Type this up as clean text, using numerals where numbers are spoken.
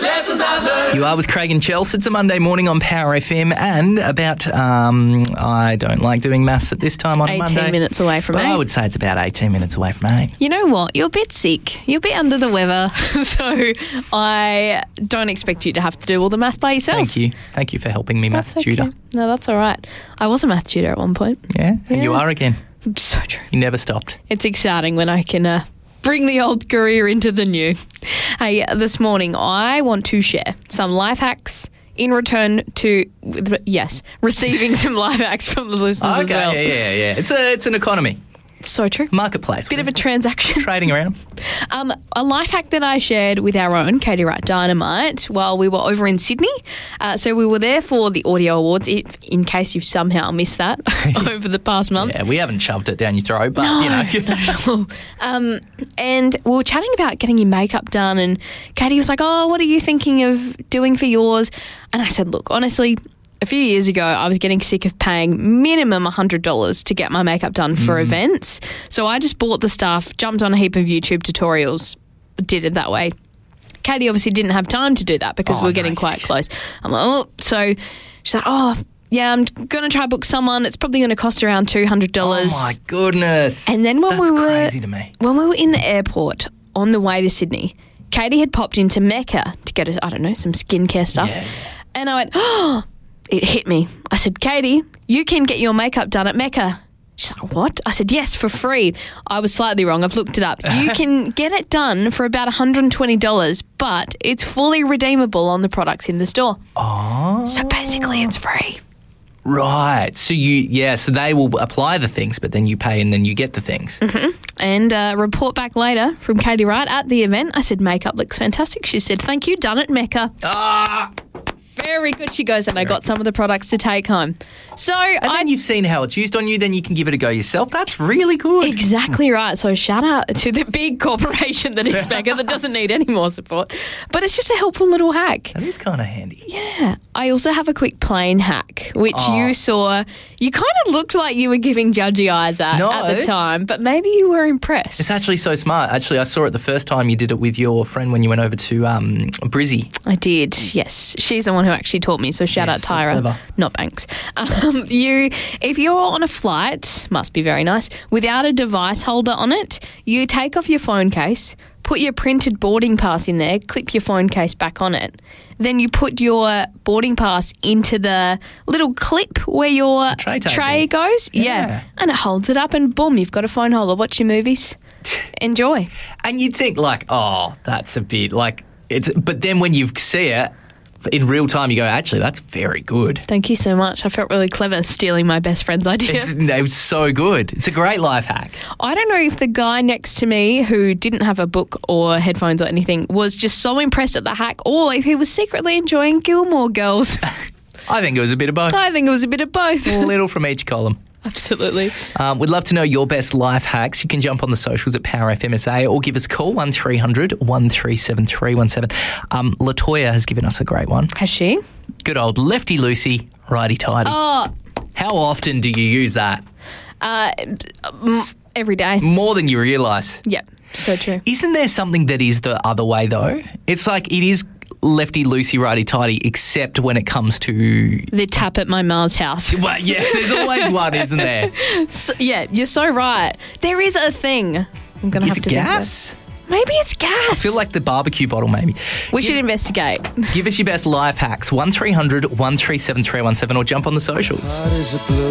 lessons I've learned. You are with Craig and Chelsea. It's a Monday morning on Power FM, and about, I don't like doing maths at this time on a Monday. 18 minutes away from But 8. I would say it's about 18 minutes away from 8. You know what? You're a bit sick. You're a bit under the weather. So I don't expect you to have to do all the math by yourself. Thank you. Thank you for helping me, math tutor. No, that's all right. I was a math tutor at one point. Yeah, and Yeah. you are again. So true. You never stopped. It's exciting when I can bring the old career into the new. Hey, this morning I want to share some life hacks in return to, receiving some life hacks from the listeners as well. Yeah. It's an economy. So true. Marketplace. Bit of a transaction. Trading around. A life hack that I shared with our own Katie Wright Dynamite while we were over in Sydney. So we were there for the Audio Awards, in case you've somehow missed that over the past month. Yeah, we haven't shoved it down your throat, but, Not at all. And we were chatting about getting your makeup done, and Katie was like, oh, what are you thinking of doing for yours? And I said, look, honestly, a few years ago, I was getting sick of paying minimum $100 to get my makeup done for events. So I just bought the stuff, jumped on a heap of YouTube tutorials, did it that way. Katie obviously didn't have time to do that because we were getting quite close. I'm like, oh, so she's like, oh, yeah, I'm going to try book someone. It's probably going to cost around $200. Oh, my goodness. And then That's crazy to me. When we were in the airport on the way to Sydney, Katie had popped into Mecca to get us, I don't know, some skincare stuff. Yeah. And I went, oh, it hit me. I said, Katie, you can get your makeup done at Mecca. She's like, what? I said, yes, for free. I was slightly wrong. I've looked it up. You can get it done for about $120, but it's fully redeemable on the products in the store. Oh. So basically it's free. Right. So so they will apply the things, but then you pay and then you get the things. And report back later from Katie Wright at the event. I said, makeup looks fantastic. She said, thank you, done at Mecca. Very good, she goes, and I got some of the products to take home. So And then you've seen how it's used on you, then you can give it a go yourself. That's really good. Exactly right. So shout out to the big corporation that is Mecca that doesn't need any more support. But it's just a helpful little hack. That is kind of handy. Yeah. I also have a quick plane hack, which you saw. You kind of looked like you were giving judgy eyes at the time, but maybe you were impressed. It's actually so smart. Actually, I saw it the first time you did it with your friend when you went over to Brizzy. I did, yes. She's the one who actually taught me, so shout out so Tyra, clever. not Banks. If you're on a flight, must be very nice, without a device holder on it, you take off your phone case, put your printed boarding pass in there, clip your phone case back on it. Then you put your boarding pass into the little clip where your tray goes. Yeah. And it holds it up and boom, you've got a phone holder. Watch your movies. Enjoy. And you'd think like, oh, that's a bit like but then when you see it in real time, you go, actually, that's very good. Thank you so much. I felt really clever stealing my best friend's idea. It was so good. It's a great life hack. I don't know if the guy next to me who didn't have a book or headphones or anything was just so impressed at the hack, or if he was secretly enjoying Gilmore Girls. I think it was a bit of both. I think it was a bit of both. A little from each column. Absolutely. We'd love to know your best life hacks. You can jump on the socials at Power FMSA or give us a call, 1300 137317. Latoya has given us a great one. Has she? Good old lefty loosey, righty tighty. Oh. How often do you use that? Every day. More than you realise. Yep, so true. Isn't there something that is the other way though? It's like it is lefty loosey, righty tighty, except when it comes to the tap at my ma's house. Well, yeah, there's always one, isn't there? So, yeah, you're so right. There is a thing. I'm gonna have to gas? think maybe it's gas. I feel like the barbecue bottle, maybe. We should investigate. Give us your best life hacks, 1300 137317, or jump on the socials.